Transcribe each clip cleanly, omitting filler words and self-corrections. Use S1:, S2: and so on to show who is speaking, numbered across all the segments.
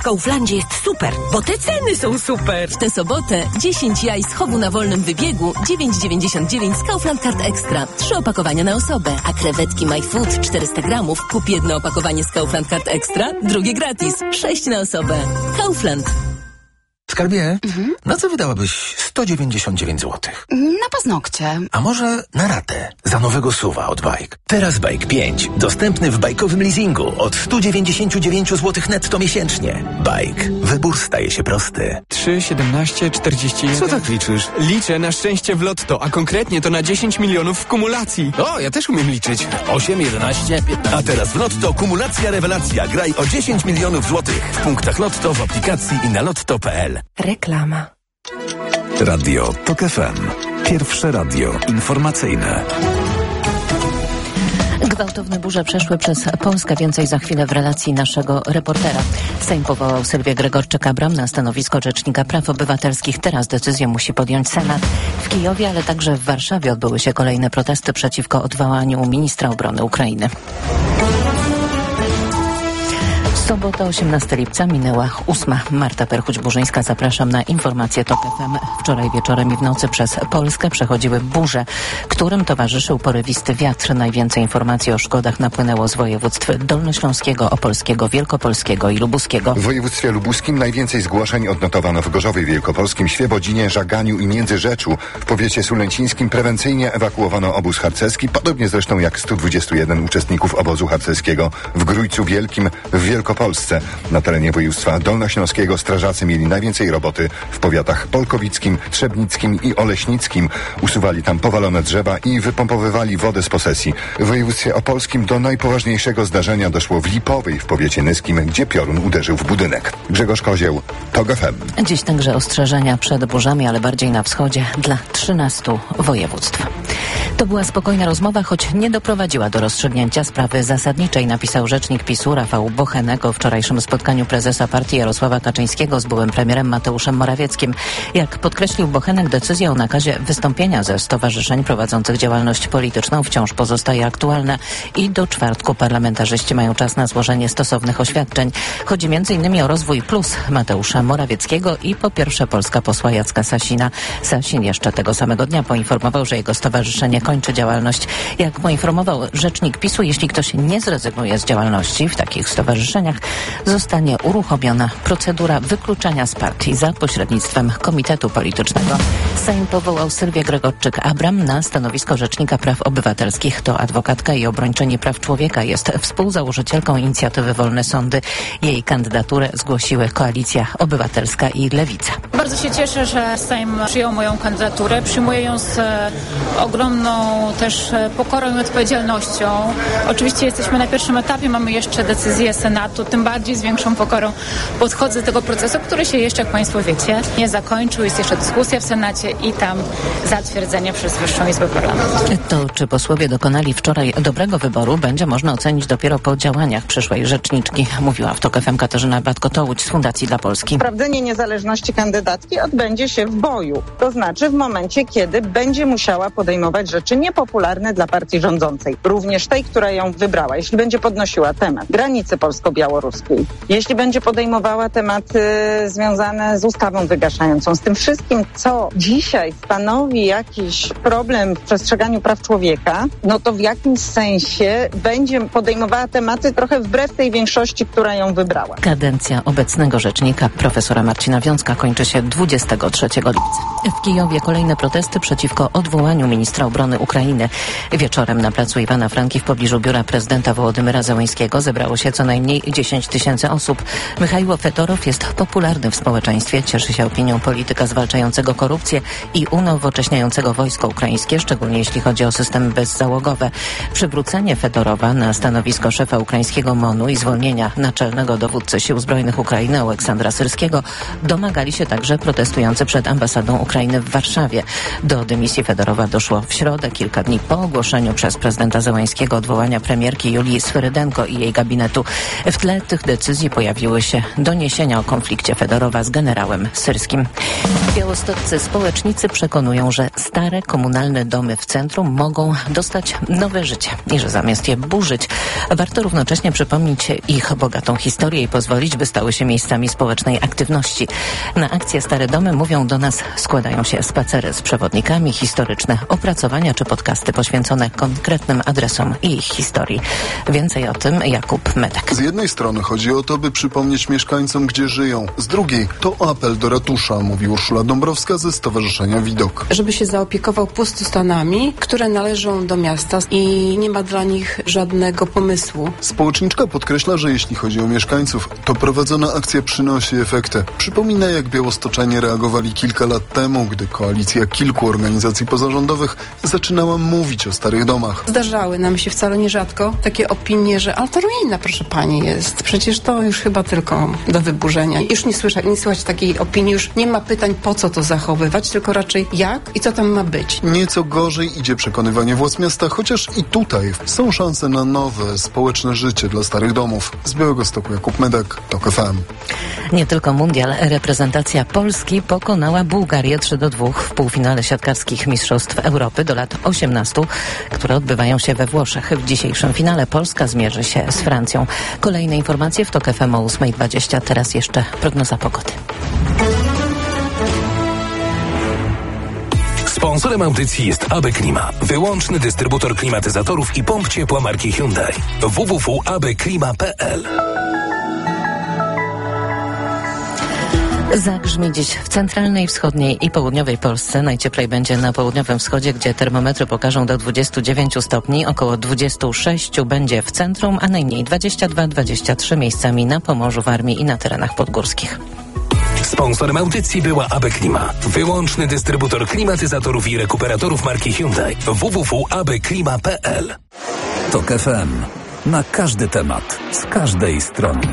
S1: w Kauflandzie jest super, bo te ceny są super.
S2: W tę sobotę 10 jaj z chowu na wolnym wybiegu 9,99 z Kaufland Card Extra. 3 opakowania na osobę. A krewetki My Food 400 gramów. Kup jedno opakowanie z Kaufland Card Extra, drugie gratis. 6 na osobę. Kaufland.
S3: Skarbie, na co wydałabyś 199 zł?
S4: Na paznokcie.
S3: A może na ratę za nowego SUV-a od Bike? Teraz Bike 5. Dostępny w bajkowym leasingu od 199 zł netto miesięcznie. Bike. Wybór staje się prosty.
S5: 3, 17, 41...
S3: Co tak liczysz?
S5: Liczę na szczęście w lotto, a konkretnie to na 10 milionów w kumulacji.
S3: O, ja też umiem liczyć.
S6: 8, 11, 15... A teraz w Lotto kumulacja rewelacja. Graj o 10 milionów złotych. W punktach Lotto, w aplikacji i na lotto.pl.
S1: Reklama.
S7: Radio TOK FM. Pierwsze radio informacyjne.
S2: Gwałtowne burze przeszły przez Polskę. Więcej za chwilę w relacji naszego reportera. Sejm powołał Sylwię Gregorczyk-Abram na stanowisko Rzecznika Praw Obywatelskich. Teraz decyzję musi podjąć Senat. W Kijowie, ale także w Warszawie odbyły się kolejne protesty przeciwko odwołaniu ministra obrony Ukrainy. Sobota, 18 lipca, minęła 8. Marta Perchuć-Burzyńska, zapraszam na informacje TOK FM. Wczoraj wieczorem i w nocy przez Polskę przechodziły burze, którym towarzyszył porywisty wiatr. Najwięcej informacji o szkodach napłynęło z województw dolnośląskiego, opolskiego, wielkopolskiego i lubuskiego.
S8: W województwie lubuskim najwięcej zgłoszeń odnotowano w Gorzowie Wielkopolskim, Świebodzinie, Żaganiu i Międzyrzeczu. W powiecie sulęcińskim prewencyjnie ewakuowano obóz harcerski, podobnie zresztą jak 121 uczestników obozu harcerskiego w Grójcu Wielkim w Wielkopolsce. Na terenie województwa dolnośląskiego strażacy mieli najwięcej roboty w powiatach polkowickim, trzebnickim i oleśnickim. Usuwali tam powalone drzewa i wypompowywali wodę z posesji. W województwie opolskim do najpoważniejszego zdarzenia doszło w Lipowej w powiecie nyskim, gdzie piorun uderzył w budynek. Grzegorz Kozieł, TOK FM.
S2: Dziś także ostrzeżenia przed burzami, ale bardziej na wschodzie dla 13 województw. To była spokojna rozmowa, choć nie doprowadziła do rozstrzygnięcia sprawy zasadniczej, napisał rzecznik PiS-u Rafał Bochenek o wczorajszym spotkaniu prezesa partii Jarosława Kaczyńskiego z byłym premierem Mateuszem Morawieckim. Jak podkreślił Bochenek, decyzja o nakazie wystąpienia ze stowarzyszeń prowadzących działalność polityczną wciąż pozostaje aktualna i do czwartku parlamentarzyści mają czas na złożenie stosownych oświadczeń. Chodzi m.in. o Rozwój Plus Mateusza Morawieckiego i po pierwsze Polska posła Jacka Sasina. Sasin jeszcze tego samego dnia poinformował, że jego stowarzyszenie kończy działalność. Jak poinformował rzecznik PiS-u, jeśli ktoś nie zrezygnuje z działalności w takich stowarzyszeniach, zostanie uruchomiona procedura wykluczenia z partii za pośrednictwem Komitetu Politycznego. Sejm powołał Sylwię Gregorczyk-Abram na stanowisko Rzecznika Praw Obywatelskich. To adwokatka i obrończyni praw człowieka. Jest współzałożycielką inicjatywy Wolne Sądy. Jej kandydaturę zgłosiły Koalicja Obywatelska i Lewica.
S9: Bardzo się cieszę, że Sejm przyjął moją kandydaturę. Przyjmuję ją z ogromną też pokorą i odpowiedzialnością. Oczywiście jesteśmy na pierwszym etapie, mamy jeszcze decyzję Senatu, tym bardziej z większą pokorą podchodzę do tego procesu, który się jeszcze, jak Państwo wiecie, nie zakończył. Jest jeszcze dyskusja w Senacie i tam zatwierdzenie przez Wyższą Izbę Parlamentu.
S2: To, czy posłowie dokonali wczoraj dobrego wyboru, będzie można ocenić dopiero po działaniach przyszłej rzeczniczki, mówiła w TOK FM Katarzyna Batko-Tołuć z Fundacji dla Polski.
S10: Sprawdzenie niezależności kandydatki odbędzie się w boju. To znaczy w momencie, kiedy będzie musiała podejmować rzeczy niepopularne dla partii rządzącej. Również tej, która ją wybrała. Jeśli będzie podnosiła temat granicy polsko-białoruskiej, jeśli będzie podejmowała tematy związane z ustawą wygaszającą, z tym wszystkim, co dzisiaj stanowi jakiś problem w przestrzeganiu praw człowieka, no to w jakimś sensie będzie podejmowała tematy trochę wbrew tej większości, która ją wybrała.
S2: Kadencja obecnego rzecznika profesora Marcina Wiącka kończy się 23 lipca. W Kijowie kolejne protesty przeciwko odwołaniu ministra obrony Ukrainy. Wieczorem na placu Iwana Franki w pobliżu biura prezydenta Wołodymyra Zełenskiego zebrało się co najmniej 10 000 osób. Michajło Fedorow jest popularny w społeczeństwie, cieszy się opinią polityka zwalczającego korupcję i unowocześniającego wojsko ukraińskie, szczególnie jeśli chodzi o systemy bezzałogowe. Przywrócenie Fedorowa na stanowisko szefa ukraińskiego MON-u i zwolnienia naczelnego dowódcy Sił Zbrojnych Ukrainy Aleksandra Syrskiego domagali się także protestujący przed ambasadą Ukrainy w Warszawie. Do dymisji Fedorowa doszło w środę. środę, kilka dni po ogłoszeniu przez prezydenta Zełańskiego odwołania premierki Julii Swyrydenko i jej gabinetu. W tle tych decyzji pojawiły się doniesienia o konflikcie Fedorowa z generałem syrskim. Białostoccy społecznicy przekonują, że stare komunalne domy w centrum mogą dostać nowe życie i że zamiast je burzyć, warto równocześnie przypomnieć ich bogatą historię i pozwolić, by stały się miejscami społecznej aktywności. Na akcję Stare Domy, mówią do nas, składają się spacery z przewodnikami, historyczne opracowania czy podcasty poświęcone konkretnym adresom i ich historii. Więcej o tym Jakub Medek.
S4: Z jednej strony chodzi o to, by przypomnieć mieszkańcom, gdzie żyją. Z drugiej to apel do ratusza, mówi Urszula Dąbrowska ze Stowarzyszenia Widok.
S11: Żeby się zaopiekował pustostanami, które należą do miasta i nie ma dla nich żadnego pomysłu.
S4: Społeczniczka podkreśla, że jeśli chodzi o mieszkańców, to prowadzona akcja przynosi efekty. Przypomina, jak białostoczanie reagowali kilka lat temu, gdy koalicja kilku organizacji pozarządowych zaczynała mówić o starych domach.
S11: Zdarzały nam się wcale nierzadko takie opinie, że ale to ruina, proszę pani, jest. Przecież to już chyba tylko do wyburzenia. Już nie słychać takiej opinii, już nie ma pytań, po co to zachowywać, tylko raczej jak i co tam ma być.
S4: Nieco gorzej idzie przekonywanie władz miasta, chociaż i tutaj są szanse na nowe, społeczne życie dla starych domów. Z Białegostoku Jakub Medek, TOK FM.
S2: Nie tylko mundial, reprezentacja Polski pokonała Bułgarię 3-2 w półfinale siatkarskich Mistrzostw Europy do lat 18, które odbywają się we Włoszech. W dzisiejszym finale Polska zmierzy się z Francją. Kolejne informacje w TOK FM o 8:20. Teraz jeszcze prognoza pogody.
S6: Sponsorem audycji jest AB Klima, wyłączny dystrybutor klimatyzatorów i pomp ciepła marki Hyundai. www.abklima.pl.
S2: Zagrzmi dziś w centralnej, wschodniej i południowej Polsce. Najcieplej będzie na południowym wschodzie, gdzie termometry pokażą do 29 stopni. Około 26 będzie w centrum, a najmniej 22-23 miejscami na Pomorzu, Warmii i na terenach podgórskich.
S6: Sponsorem audycji była AB Klima, wyłączny dystrybutor klimatyzatorów i rekuperatorów marki Hyundai. www.abklima.pl.
S7: TOK FM. Na każdy temat, z każdej strony.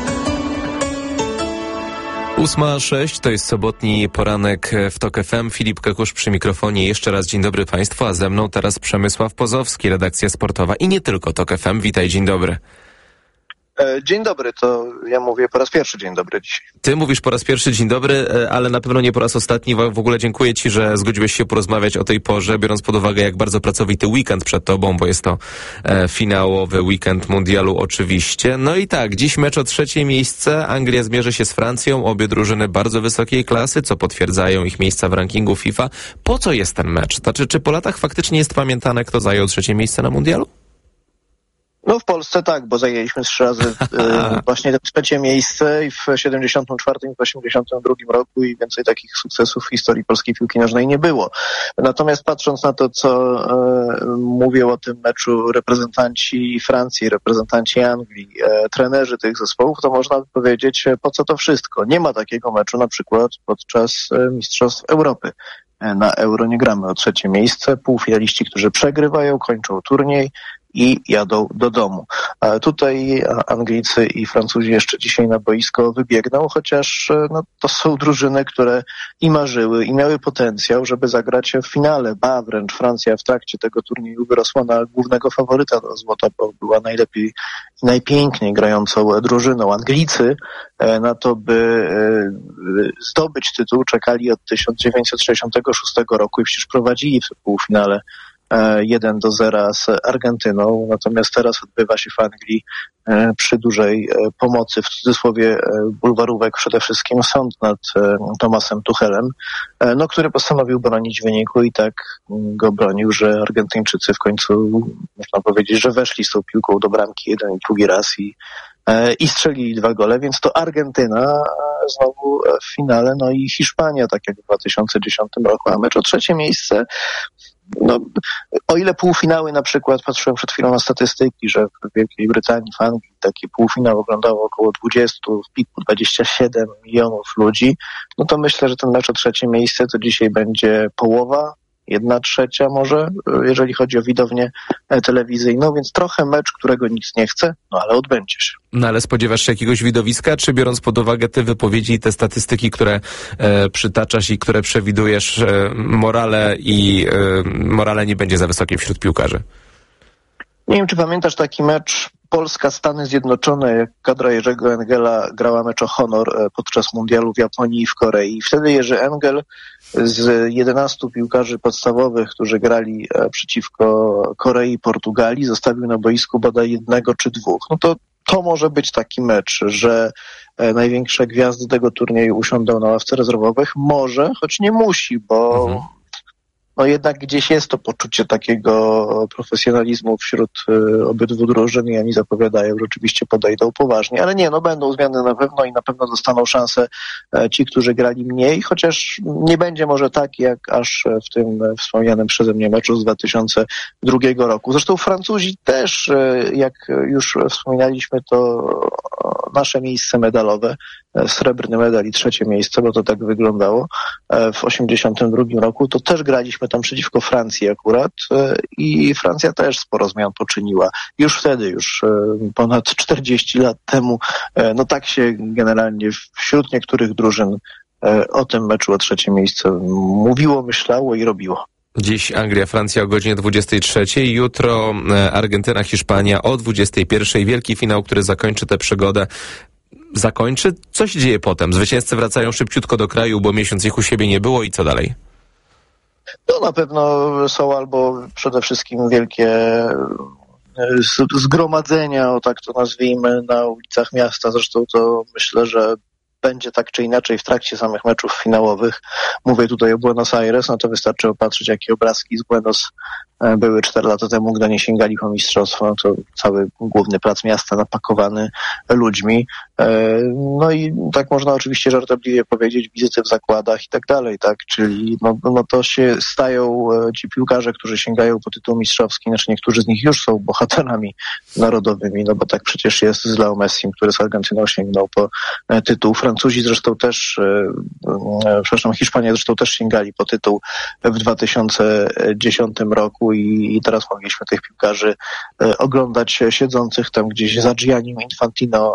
S12: 8:06 to jest sobotni poranek w TOK FM. Filip Kakusz przy mikrofonie. Jeszcze raz dzień dobry Państwu, a ze mną teraz Przemysław Pozowski, redakcja sportowa i nie tylko TOK FM. Witaj, dzień dobry.
S13: Dzień dobry, to ja mówię po raz pierwszy dzień dobry dzisiaj.
S12: Ty mówisz po raz pierwszy dzień dobry, ale na pewno nie po raz ostatni. W ogóle dziękuję Ci, że zgodziłeś się porozmawiać o tej porze, biorąc pod uwagę, jak bardzo pracowity weekend przed Tobą, bo jest to finałowy weekend mundialu oczywiście. No i tak, dziś mecz o 3. miejsce. Anglia zmierzy się z Francją. Obie drużyny bardzo wysokiej klasy, co potwierdzają ich miejsca w rankingu FIFA. Po co jest ten mecz? Znaczy, czy po latach faktycznie jest pamiętane, kto zajął 3. miejsce na mundialu?
S13: No w Polsce tak, bo zajęliśmy 3 razy właśnie to 3. miejsce i w 74 i w 82 roku i więcej takich sukcesów w historii polskiej piłki nożnej nie było. Natomiast patrząc na to, co mówią o tym meczu reprezentanci Francji, reprezentanci Anglii, trenerzy tych zespołów, to można powiedzieć, po co to wszystko. Nie ma takiego meczu na przykład podczas Mistrzostw Europy. Na Euro nie gramy o 3. miejsce. Półfinaliści, którzy przegrywają, kończą turniej i jadą do domu. Tutaj Anglicy i Francuzi jeszcze dzisiaj na boisko wybiegną, chociaż no, to są drużyny, które i marzyły, i miały potencjał, żeby zagrać w finale. Ba, wręcz Francja w trakcie tego turnieju wyrosła na głównego faworyta do złota, bo była najlepiej i najpiękniej grającą drużyną. Anglicy na to, by zdobyć tytuł, czekali od 1966 roku i przecież prowadzili w półfinale 1-0 z Argentyną, natomiast teraz odbywa się w Anglii przy dużej pomocy, w cudzysłowie bulwarówek, przede wszystkim sąd nad Thomasem Tuchelem, no, który postanowił bronić wyniku i tak go bronił, że Argentyńczycy w końcu, można powiedzieć, że weszli z tą piłką do bramki jeden i drugi raz i strzelili 2 gole, więc to Argentyna znowu w finale, no i Hiszpania, tak jak w 2010 roku, a mecz o 3. miejsce. No, o ile półfinały na przykład, patrzyłem przed chwilą na statystyki, że w Wielkiej Brytanii, w Anglii taki półfinał oglądało około 20, w piku 27 milionów ludzi, no to myślę, że ten mecz o 3. miejsce to dzisiaj będzie połowa 1/3 może, jeżeli chodzi o widownię telewizyjną, więc trochę mecz, którego nikt nie chce, no ale odbędzie się.
S12: No ale spodziewasz się jakiegoś widowiska, czy biorąc pod uwagę te wypowiedzi i te statystyki, które przytaczasz i które przewidujesz, morale nie będzie za wysokie wśród piłkarzy?
S13: Nie wiem, czy pamiętasz taki mecz Polska-Stany Zjednoczone, jak kadra Jerzego Engela grała mecz o honor podczas mundialu w Japonii i w Korei. I wtedy Jerzy Engel z 11 piłkarzy podstawowych, którzy grali przeciwko Korei i Portugalii, zostawił na boisku bodaj 1 czy 2. No to może być taki mecz, że największe gwiazdy tego turnieju usiądą na ławce rezerwowych. Może, choć nie musi, bo no jednak gdzieś jest to poczucie takiego profesjonalizmu wśród obydwu drużyn i oni zapowiadają, że rzeczywiście podejdą poważnie. Ale nie, będą zmiany na pewno i na pewno dostaną szansę ci, którzy grali mniej, chociaż nie będzie może tak, jak aż w tym wspomnianym przeze mnie meczu z 2002 roku. Zresztą Francuzi też, jak już wspominaliśmy, to nasze miejsce medalowe, srebrny medal i 3. miejsce, bo to tak wyglądało w 1982 roku, to też graliśmy tam przeciwko Francji akurat i Francja też sporo zmian poczyniła. Już wtedy, ponad 40 lat temu, tak się generalnie wśród niektórych drużyn o tym meczu o 3. miejsce mówiło, myślało i robiło.
S12: Dziś Anglia, Francja o godzinie 23, jutro Argentyna, Hiszpania o 21. Wielki finał, który zakończy tę przygodę. Co się dzieje potem? Zwycięzcy wracają szybciutko do kraju, bo miesiąc ich u siebie nie było i co dalej?
S13: No na pewno są albo przede wszystkim wielkie zgromadzenia, o tak to nazwijmy, na ulicach miasta. Zresztą to myślę, że będzie tak czy inaczej w trakcie samych meczów finałowych. Mówię tutaj o Buenos Aires, to wystarczy opatrzyć, jakie obrazki z Buenos były 4 lata temu, gdy nie sięgali po mistrzostwo. To cały główny plac miasta napakowany ludźmi. No i tak można oczywiście żartobliwie powiedzieć, wizyty w zakładach i tak dalej, tak? Czyli to się stają ci piłkarze, którzy sięgają po tytuł mistrzowski, niektórzy z nich już są bohaterami narodowymi, bo tak przecież jest z Leo Messim, który z Argentyną sięgnął po tytuł. Francuzi zresztą też, Hiszpanie zresztą też sięgali po tytuł w 2010 roku i teraz mogliśmy tych piłkarzy oglądać siedzących tam gdzieś za Giannim Infantino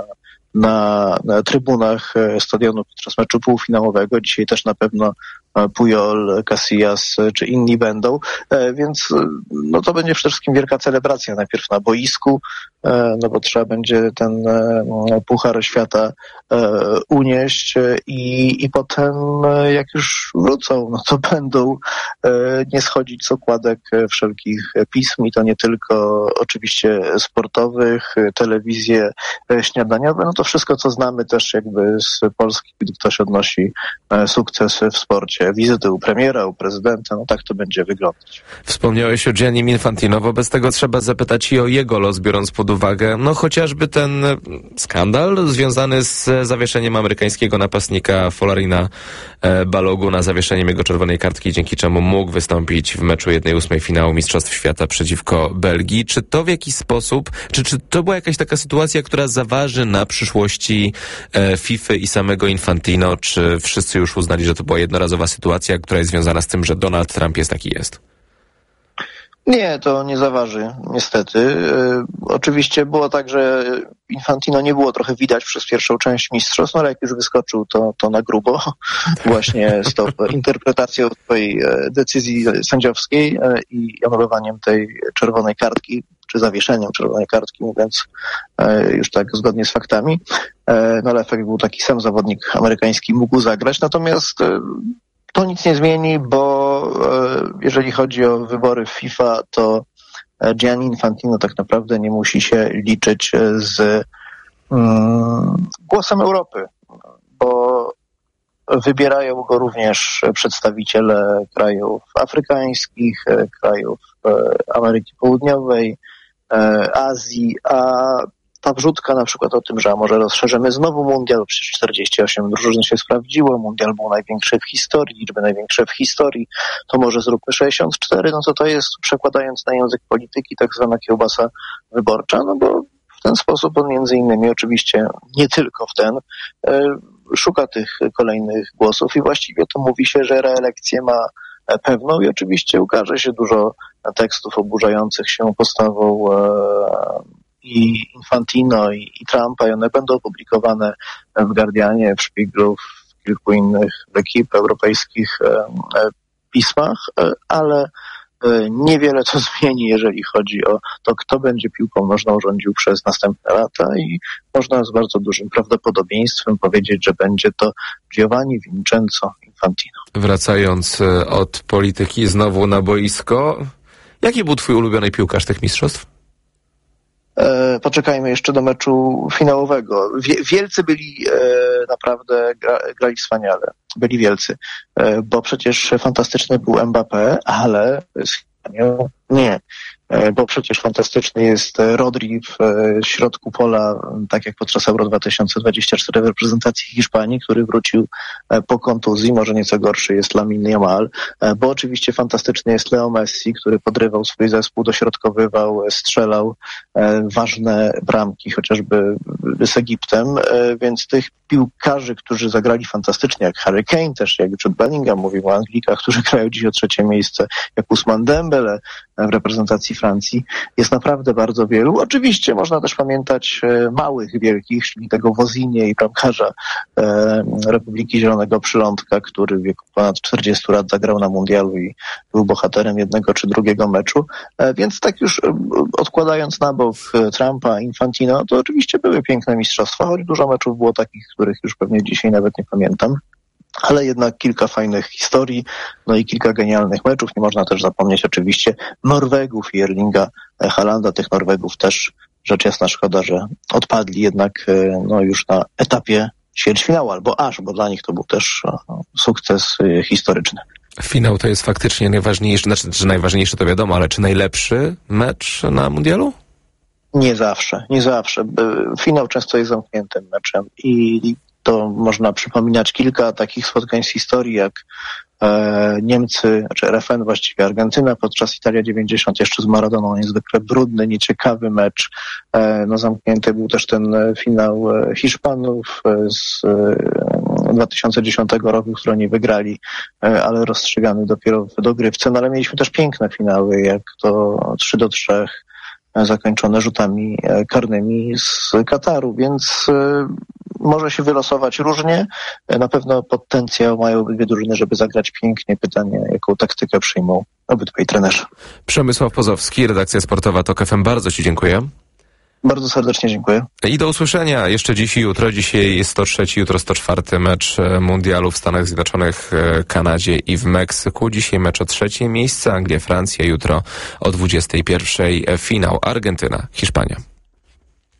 S13: na trybunach stadionu podczas meczu półfinałowego. Dzisiaj też na pewno Puyol, Casillas czy inni będą, więc to będzie przede wszystkim wielka celebracja najpierw na boisku, bo trzeba będzie ten Puchar Świata unieść i potem jak już wrócą, to będą nie schodzić z okładek wszelkich pism i to nie tylko oczywiście sportowych, telewizje śniadaniowe, to wszystko co znamy też jakby z Polski, gdy ktoś odnosi sukces w sporcie. Wizyty u premiera, u prezydenta, tak to będzie wyglądać.
S12: Wspomniałeś o Giannim Infantino, wobec tego trzeba zapytać i o jego los, biorąc pod uwagę, chociażby ten skandal związany z zawieszeniem amerykańskiego napastnika Folarina Baloguna, zawieszeniem jego czerwonej kartki, dzięki czemu mógł wystąpić w meczu 1/8 finału Mistrzostw Świata przeciwko Belgii. Czy to w jakiś sposób, czy to była jakaś taka sytuacja, która zaważy na przyszłości FIFA i samego Infantino, czy wszyscy już uznali, że to była jednorazowa sytuacja, która jest związana z tym, że Donald Trump jest taki jest?
S13: Nie, to nie zaważy, niestety. Oczywiście było tak, że Infantino nie było trochę widać przez pierwszą część mistrzostw, ale jak już wyskoczył, to na grubo właśnie z tą interpretacją swojej decyzji sędziowskiej i anulowaniem tej czerwonej kartki, czy zawieszeniem czerwonej kartki, mówiąc już tak zgodnie z faktami. Ale efekt był taki, sam zawodnik amerykański mógł zagrać, natomiast to nic nie zmieni, bo jeżeli chodzi o wybory w FIFA, to Gianni Infantino tak naprawdę nie musi się liczyć z głosem Europy, bo wybierają go również przedstawiciele krajów afrykańskich, krajów Ameryki Południowej, Azji, a ta wrzutka na przykład o tym, że może rozszerzymy znowu mundial, przecież 48 drużyn się sprawdziło, mundial był największy w historii, liczby największe w historii, to może zróbmy 64, to jest, przekładając na język polityki, tak zwana kiełbasa wyborcza, bo w ten sposób on między innymi, oczywiście nie tylko w ten, szuka tych kolejnych głosów i właściwie to mówi się, że reelekcję ma pewną i oczywiście ukaże się dużo tekstów oburzających się postawą i Infantino i Trumpa i one będą opublikowane w Guardianie, w Spiegelu, w kilku innych ekip europejskich pismach, ale niewiele to zmieni, jeżeli chodzi o to, kto będzie piłką nożną rządził przez następne lata i można z bardzo dużym prawdopodobieństwem powiedzieć, że będzie to Giovanni Vincenzo Infantino.
S12: Wracając od polityki znowu na boisko, jaki był twój ulubiony piłkarz tych mistrzostw?
S13: Poczekajmy jeszcze do meczu finałowego. Wielcy byli naprawdę, grali wspaniale. Byli wielcy, bo przecież fantastyczny był Mbappé, ale z Hiszpanią nie. Bo przecież fantastyczny jest Rodri w środku pola, tak jak podczas Euro 2024 w reprezentacji Hiszpanii, który wrócił po kontuzji, może nieco gorszy jest Lamine Yamal, bo oczywiście fantastyczny jest Leo Messi, który podrywał swój zespół, dośrodkowywał, strzelał ważne bramki, chociażby z Egiptem, więc tych piłkarzy, którzy zagrali fantastycznie, jak Harry Kane też, jak Jude Bellingham, mówił o Anglikach, którzy grają dziś o trzecie miejsce, jak Ousmane Dembele w reprezentacji Francji, jest naprawdę bardzo wielu. Oczywiście można też pamiętać małych, wielkich, czyli tego Wozinie i bramkarza Republiki Zielonego Przylądka, który w wieku ponad 40 lat zagrał na mundialu i był bohaterem jednego czy drugiego meczu. Więc tak już odkładając na bok Trumpa, Infantino, to oczywiście były piękne mistrzostwa, choć dużo meczów było takich, których już pewnie dzisiaj nawet nie pamiętam. Ale jednak kilka fajnych historii, no i kilka genialnych meczów. Nie można też zapomnieć oczywiście Norwegów i Erlinga Haalanda. Tych Norwegów też rzecz jasna szkoda, że odpadli jednak no już na etapie ćwierćfinału, albo bo dla nich to był też sukces historyczny.
S12: Finał to jest faktycznie najważniejszy, znaczy, że najważniejszy to wiadomo, ale czy najlepszy mecz na mundialu?
S13: Nie zawsze. Finał często jest zamkniętym meczem i to można przypominać kilka takich spotkań z historii, jak Niemcy, czy RFN właściwie, Argentyna podczas Italia 90, jeszcze z Maradoną, niezwykle brudny, nieciekawy mecz. No zamknięty był też ten finał Hiszpanów z 2010 roku, który oni wygrali, ale rozstrzygany dopiero w dogrywce. No ale mieliśmy też piękne finały, jak to 3-3 zakończone rzutami karnymi z Kataru, więc może się wylosować różnie. Na pewno potencjał mają obydwie drużyny, żeby zagrać pięknie. Pytanie, jaką taktykę przyjmą obydwaj trenerzy.
S12: Przemysław Pozowski, redakcja sportowa TOK FM. Bardzo ci dziękuję.
S13: Bardzo serdecznie dziękuję.
S12: I do usłyszenia jeszcze dziś i jutro. Dzisiaj jest 103, jutro 104 mecz mundialu w Stanach Zjednoczonych, Kanadzie i w Meksyku. Dzisiaj mecz o 3. miejsce, Anglia, Francja. Jutro o 21. finał Argentyna, Hiszpania.